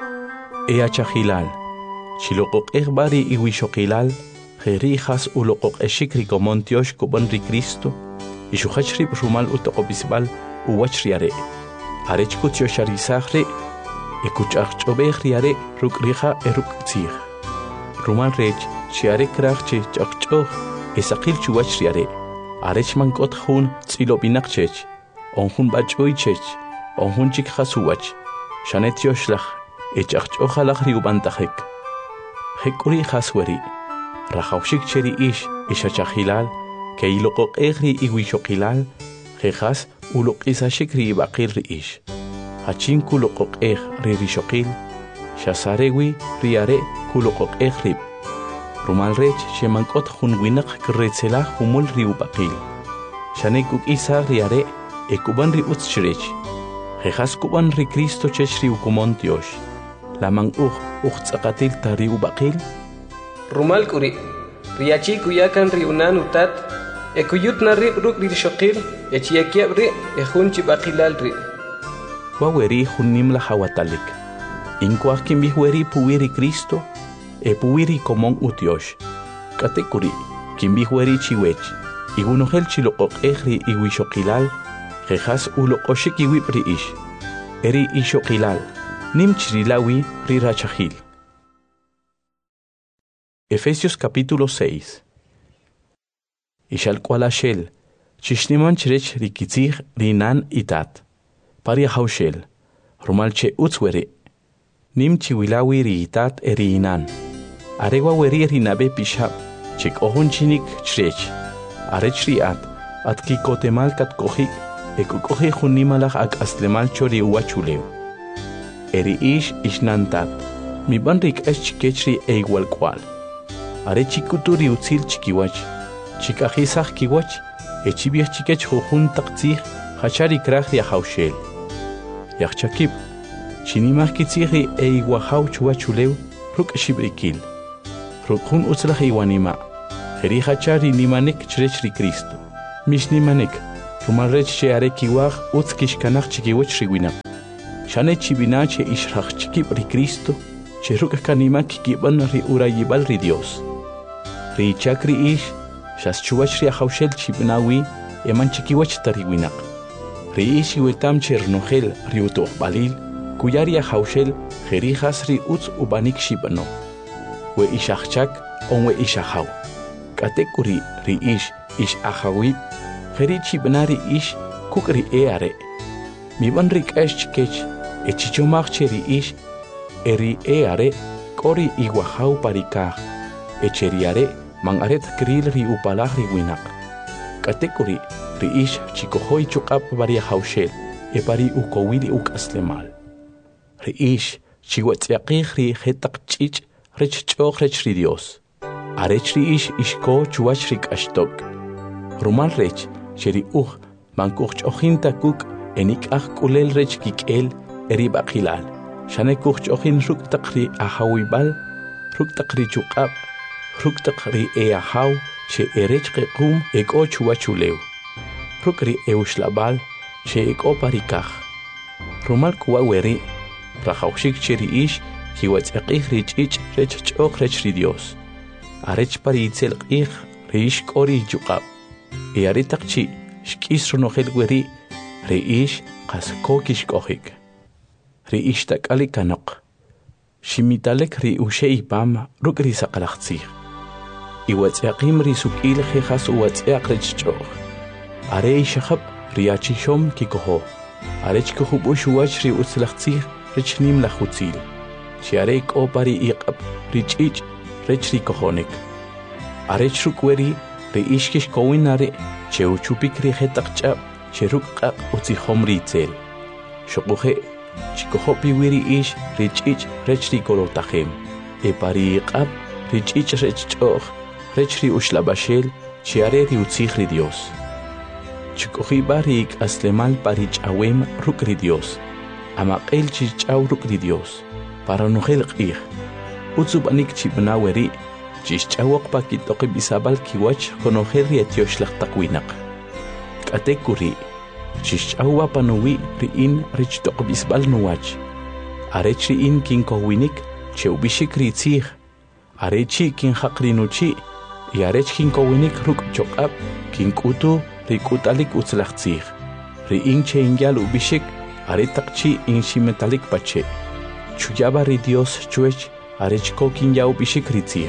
e achahilal chiloqoq egbari iwi shokilal geri khas uloqoq eshik rikomontiosh kuban ri Cristo ishuhachri rumal utoqobisbal uwach riare arech kutyo sharisahre ekuchach chobeh riare ruk riha eruk tzig rumal rech chiare krachche chachchoh esaqil chuwach riare arech mankot khun tsilo binaqchech onhun bachoichech onhun chik khasuwach shanet yoshlach echachchohalach riubantahek hekuri khasweri rahawshik cheri ish ishachahilal keiloqoq egri iwishoqilal jejas uloq isa shikri baqil riish hachin kuloqoq eg ri rishokil shasarewi riare kuloqoq eg rib rumal rech shemankot khun winaq kretsela humul riu baqil shanekuk isa riare ekuban ri utschrech jejas kuban ri Cristo cheshri ukumontiosh lamang uj uqtsaqatil tariu baqil rumal kuri riachi kuyakan riunan utat ekuyut narib ruk rishokil echiakiab ri ejun chibaqilal ri waweri hunim la hawatalik inkwah kimbihweri puwiri Cristo e puwiri komon utiosh katekuri kimbihweri chiwech igunohel chiloqoq ejri iwishokilal jejas uloqoshik iwibri ish eri ishokilal nim chirilawi ri rachahil Efesios capítulo seis Ishal kwalashel chishniman chrech rikitzig rinan itat paria hawshel rumal che utzwere nim chiwilawi riitat eriinan arewa weri rinabe pishab chik ohun chinik chrech arech riat at kikotemal kat kohik ekukohi hunimalach ak aslemal chori uwachulew eri ish ishnantat mi banrik es chikechri e igual kwal are chikuturi utzil chikiwach chikajisaj kiwach echibiach chikech jujun taqtzig hachari kraj ya hawshel yachakib chinimaj kitzigi e iguahaw chuwachulew ruk shibrikil rukun utzlaj iwanima Jerihacha rinimanek chrech ri Cristo. Mishnimanek, rumal rech che are kiwach utz kishkanach chikiwech riwina. Shane chibina che ishrach chikib ri Cristo, che ruka kanima kikiban ri urayibal ri Dios. Ri chakri ish, shas chuwach ri ahawshel chibinawi, eman chikiwach tariwinak. Ri ish iwetam che rnohel ri utuq balil, kuyari ahawshel jerihas ri utz ubanik shibano. We ishachchak on we ishahaw. Katekuri ri ish ish ahawib, jeri chibnari ish kukri eare. Mi ban rik esh chikech, e chichomach cheri ish, eri eare, kori iguahaw parikah, e cheriare, mangaret kril ri upalah ri winak. Katekuri ri ish chikohoy chukap bari hawshel, e pari ukowili uk aslemal. Ri ish chiwatziaqih ri hetak chich, rech choch rech ri Dios. Arech ri ish ishko chuach rik ashtok. Rumal rech, sheri uch, mankuch ochin takuk, enik ach kulel rech kikel, eri bakilal. Shane kuch ochin ruk takri ahawibal, ruk takri chukab, ruk takri eahaw, she erech kekum eko chuachulew. Ruk ri eushlabal, she eko parikach. Rumal kuwa weri, rachaushik cheri ish, kiwatziaqih rich ich rech choch rech ri Dios. Arech pari itzel qih riish kori juqab. E aritakchi shkis runohel weri riish qas kokish kohik. Riish takali kanok. Shimitalek ri ushei pam ruk ri saqalaxtzih. Iwatziaqim ri sukil khas uwatziaq rech choch. Are ishahab riachishom kikoho. Arech kuhub ushuach ri utzlaxtzih rech nim lachutzil. Shiarek o pari iqab rich ich rech ri kohonik. Arech rukweri ri ishkish kowinare che uchupik ri hetakcha che rukqaq utzihom ri tzel. Shokuhe chikohopi wiri ish rich ich rech ri kolotahem. E pari iqab rich ich rech choch rech ri ushlabashel che are ri utzih ri Dios. Chikohi barik aslemal pari chawem ruk ri Dios. Amaqel chichaw ruk ri Dios. Para nohel qih. Utsub anik chibna weri, chichawak pakitoki bisabal kiwach konoher rietiosh takwinak. Katekuri, chichawa panuwi riin richtok bisbal nuwach. Arech riin kin kowinik, cheubishik ritzih. Arechi kin hakrinuchi, yarech kin kowinik ruk chokab, kin kutu rikutalik utzlachtzih. Riin che ingyal ubishik, aretakchi in shimetalik pache. Chuyaba ri Dios chuech, arech ko kin yau bishik ritzih.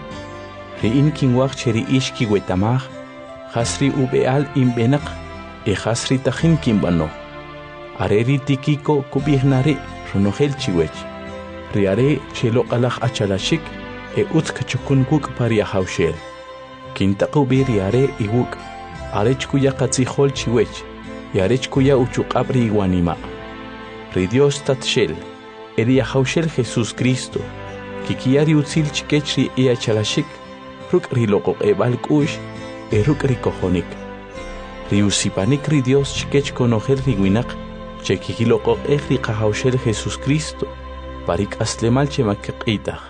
Riin kin wach cheri ish ki wetamach, hasri ubeal in benak, e hasri tachin kin bano. Areri tikiko kubihnari, runohel chiwech. Riare chelo alach achalashik, e utk chukun kuk paria haushel. Kin takubi riare iwuk, arech kuya katzihol chiwech, yarech kuya uchukabri iwanima. Ri Dios tatshel, eri ahawshel Jesús Cristo, kikiari utzil chikechri ea chalashik, ruk ri loqoq ebal kush, e ruk ri kohonik. Ri usipanik ri Dios chikech konohel ri winak, che kikiloqoq ej ri qahawshel Jesús Cristo, parik aslemal che makiqitah.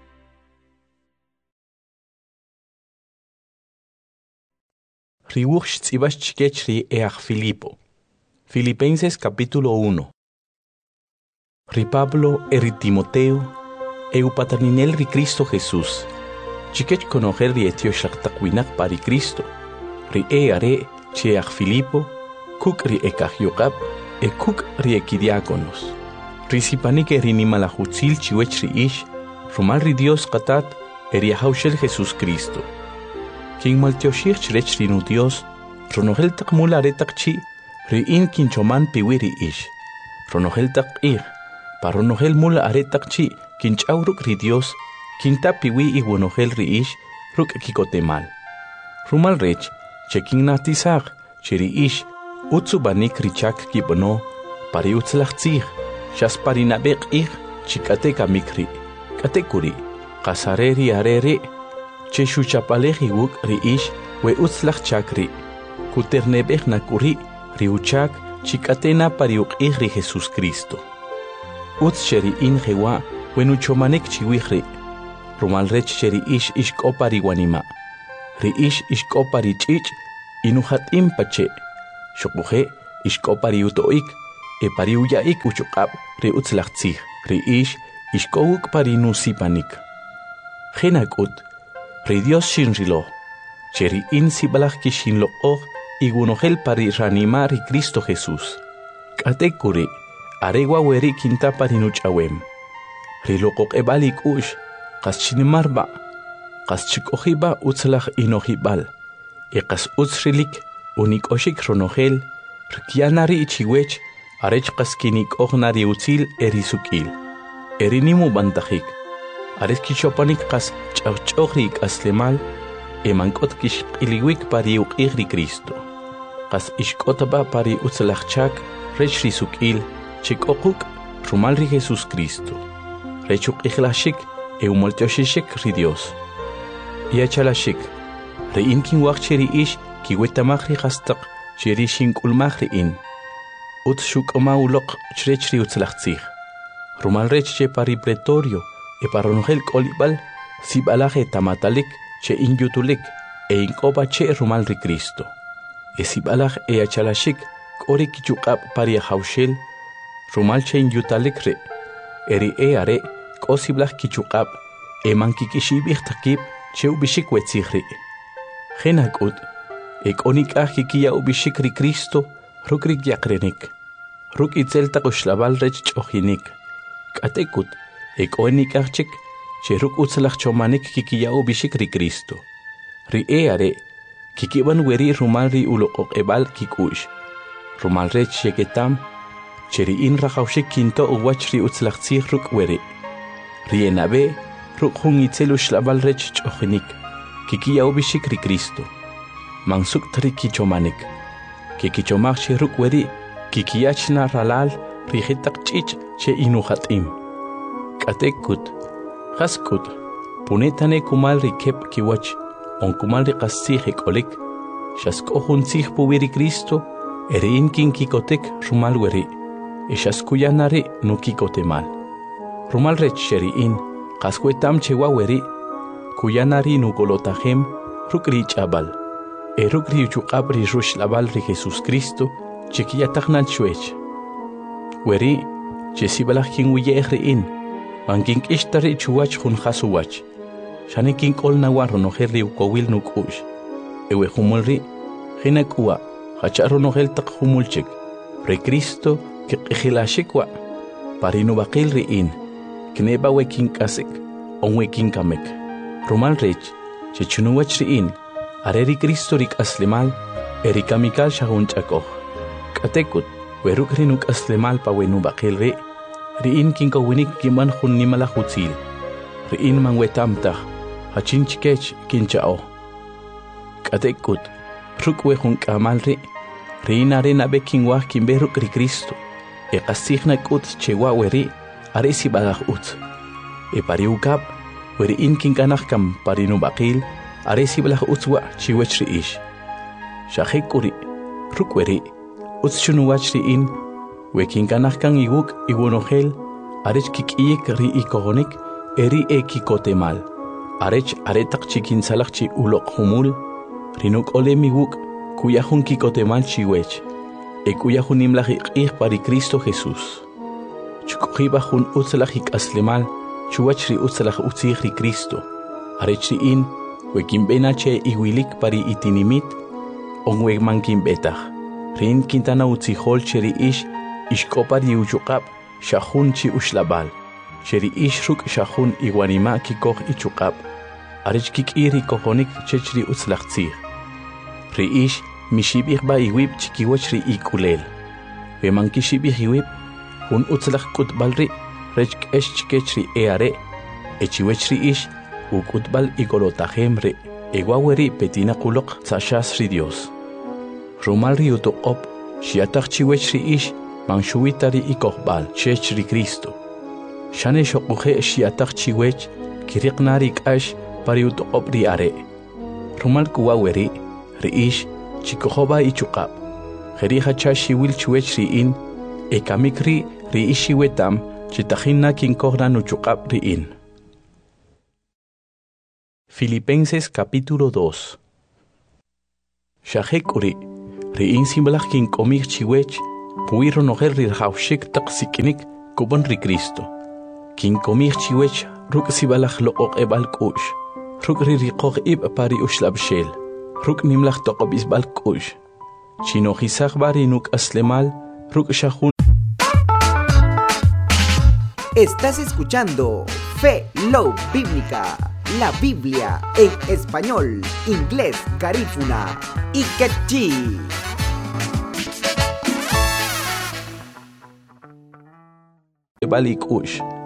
Ri wuch tzibas chikechri each Filipo. Filipenses capítulo uno. Ri Pablo eri Timoteo, eu pataninel ri Cristo Jesús. Chikech conocer ri etio shaktakwinak pari Cristo. Ri e are cheach Filipo, kuk ri ekach yokab, e kuk ri ekidiakonos. Ri sipanik eri nimalahutzil chiwech ri ish, rumal ri Dios qatat eri ahawshel Jesús Cristo. King maltioshich chrech ri nu Dios, ronohel takmul aretak chi, ri in kinchoman piwiri ish. Ronohel tak ir, paronohel mula aretak chi, kinchaw ruk ri Dios, kintapiwi iguanohel ri ish, ruk kikotemal. Rumal rech, cheking natisag, cheri ish, utsubanik richak kibono, pari utzlachtzig, shas parinabek ir, chikateka mikri, katekuri, kasareri arere, cheshu chapalegi wuk ri ish, we utzlach chakri, kuternebek nakuri, ri uchak, chikatena pariuk ri Jesús Cristo. Utz cheri in jewa, wenuchomanek chiwihri, rumal rech cheri ish ishko pariwanima. ri'ish ishk'opa rich'ich' inuhat'im pache' xoquje ishk'opa riuto'ik e pari uya'ik uchuq'ab' ri utzlaj tzij ri'ish ishk'owuk pari nusipanik jinak'ut ri Dios xinrilo che ri'in sib'alaj kixinloq'oj igunojel pari ranima ri Cristo Jesús k'atek kuri arewa weri kintapa ri nuch'awem ri loqoq'eb'al ik'u'x qas chinimarba' qas chik'ojiba utzlaj inojib'al e qas utz rilik unik'oxik ronojel rik'yana ri ichiwech arech qas kinik'ojna ri utzil e ri suk'il e ri nimub'antajik arech kixopanik qas ch'awch'oj ri ik'aslemal e mank'ot kixq'iliwik pari uq'ij ri Cristo qas ixk'otba pari utzlaj chak rech ri suk'il chik'oquk rumal ri Jesús Cristo rech uq'ijlajxik e umoltioxixik ri Dios yachalaxik ri'in kinwaj che ri'ix kiwetamaj ri qastaq che ri xink'ulmaj ri'in utz xuk'oma uloq chrech ri utzlaj tzij rumal rech che pari pretorio e parronojel k'olib'al sib'alaj e tamatalik che inyutulik e ink'opa che rumal ri Cristo e sib'alaj e yachalaxik k'ori kichuq'ab' pari ajawxel rumal che inyutalik ri' e ri e are k'o sib'laj kichuq'ab' e mankik'ixib'ij takib' che ub'ixik wetzij ri' jinak'ut e k'o nik'aj kikiya'ub'ixik ri Cristo ruk' ri yaqrenik ruk' itzel taq uxlab'al rech ch'ojinik k'atek'ut e k'o nik'aj chik che ruk' utzlaj chomanik kikiya'ub'ixik ri Cristo ri e are kikib'an weri rumal ri uloqoq'eb'al kik'u'x rumal rech yeketam che ri'in rajawxik kinto' uwach ri utzlaj tzij ruk' weri ri enab'e ruk' jun itzel uxlab'al rech ch'ojinik kikiya'ub'ixik ri Cristo mansukt ri kichomanik kikichomaj che ruk' weri kikiyachna ralal ri jetaq ch'ich' che inujat'im k'atek'ut qask'ut punetane kumal ri kep kiwach onkumal ri qas tzij ek'olik xask'o jun tzij puwi ri Cristo e ri'in kinkikotek rumal weri e xaskuyana ri nukikotemal rumal rech che ri'in qas wetam che wa weri kuyana ri nukolotajem ruk' ri ch'ab'al e ruk' ri uchuq'ab' ri ruxlab'al ri Jesús Cristo che kiyatajnal chwech weri che sib'alaj kinwiye'ej ri'in man kink'ixta ri chuwach jun jas uwach xane kink'ol nawa ronojel ri ukowil nuk'u'x ewe jumul ri jinak'uwa jacha' ronojel taq jumulchik ri Cristo kiq'ijilaxik wa pari nub'aqil ri'in kneba we kink'asik on we kinkamek rumal rech che chunuwach ri'in are ri Cristo ri k'aslemal e ri kamikal xajun ch'akoj k'atek'ut we ruk' ri nuk'aslemal pa we nub'aqil ri' ri'in kinkowinik kinb'an jun nimalaj utzil ri'in man wetamtaj jachin chikech kincha'oj k'atek'ut ruk' we jun k'amal ri' ri'in are nab'e kinwaj kinb'ej ruk' ri Cristo e qas tzij nak'ut che wa weri are sib'alaj utz e pari ukab' we ri'in kink'anaj kam pari nub'aqil are sib'alaj utz wa chiwech ri'ix xajik k'uri ruk' weri utz chunuwach ri'in we kink'anaj kan iwuk' iwunojel arech kik'iyik ri ikojonik e ri e kikotemal arech are taq chikintzalaj chi uloq jumul ri nuk'olem iwuk' kuya jun kikotemal chiwech e kuya jun nimlaj iq'ij pari Cristo Jesús chuk'ojiba jun utzlaj ik'aslemal chuwach ri utzlaj utzij ri Cristo arech ri'in we kinb'ena che iwilik pari itinimit on we man kinb'etaj ri'in kintana utzijol che ri'ix ixk'opa ri uchuq'ab' xajun chi uxlab'al che ri'ix ruk' xajun iwanima' kikoj ichuq'ab' arech kik'iy ri kojonik chech ri utzlaj tzij ri'ix mixib'ij b'a iwib' chikiwach ri ik'ulel we man kixib'ij iwib' jun utzlaj k'utb'al ri' rech k'ex chikech ri e are e chiwech ri'ix uk'utb'al ikolotajem ri' e wa weri petina quloq tzaxas ri Dios rumal ri utoq'ob' xyataj chiwech ri'ix man xuwita ri ikojb'al chech ri Cristo xane xoq'uje xyataj chiwech kiriqna ri k'ax pari utoq'ob' ri are rumal kuwa weri ri'ix chikojoba ichuq'ab' jeri jacha xiwil chiwech ri'in e kamik ri ri'ix xiwetam chitajinna kinkojna nuchuq'ab' ri'in. Filipenses capítulo dos. Shahek uri, riin simbalak kin komik chiwech, puiro noher rirhaushik taksikinik kubon ri Cristo. Kin komik chiwech, ruk sibalak lo ok ebal kush, ruk ririkog ib pari ushlabshel, ruk nimlak tokobis bal kush. Chino hisak bari nuk aslemal, ruk shahun. Estás escuchando Fe Love Bíblica, la Biblia en español, inglés, garífuna y quechí. Balik ush.